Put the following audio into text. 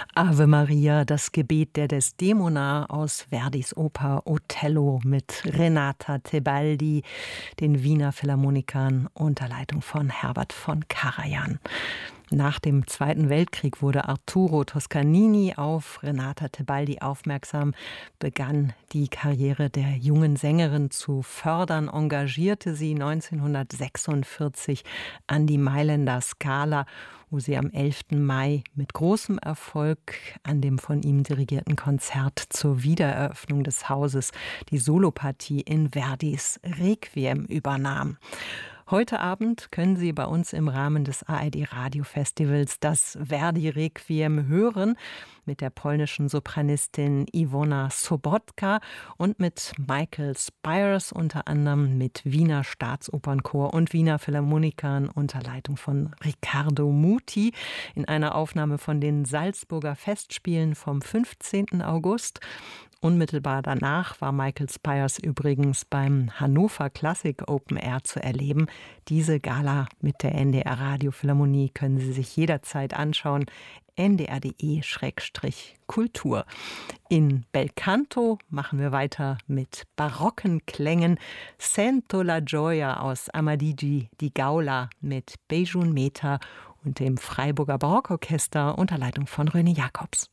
Ave Maria, das Gebet der Desdemona aus Verdis Oper Othello mit Renata Tebaldi, den Wiener Philharmonikern unter Leitung von Herbert von Karajan. Nach dem Zweiten Weltkrieg wurde Arturo Toscanini auf Renata Tebaldi aufmerksam, begann die Karriere der jungen Sängerin zu fördern, engagierte sie 1946 an die Mailänder Scala, wo sie am 11. Mai mit großem Erfolg an dem von ihm dirigierten Konzert zur Wiedereröffnung des Hauses die Solopartie in Verdis Requiem übernahm. Heute Abend können Sie bei uns im Rahmen des ARD-Radio-Festivals das Verdi-Requiem hören mit der polnischen Sopranistin Iwona Sobotka und mit Michael Spyres, unter anderem mit Wiener Staatsopernchor und Wiener Philharmonikern unter Leitung von Riccardo Muti in einer Aufnahme von den Salzburger Festspielen vom 15. August. Unmittelbar danach war Michael Spyres übrigens beim Hannover Classic Open Air zu erleben. Diese Gala mit der NDR Radiophilharmonie können Sie sich jederzeit anschauen. ndr.de/kultur. In Belcanto machen wir weiter mit barocken Klängen. Sento la gioia aus Amadigi di Gaula mit Bejun Mehta und dem Freiburger Barockorchester unter Leitung von René Jacobs.